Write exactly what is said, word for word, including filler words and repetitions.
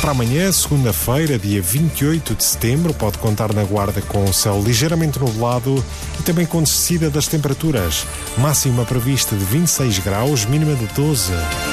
Para amanhã, segunda-feira, dia vinte e oito de setembro, pode contar na Guarda com o céu ligeiramente nublado e também com descida das temperaturas. Máxima prevista de vinte e seis graus, mínima de doze.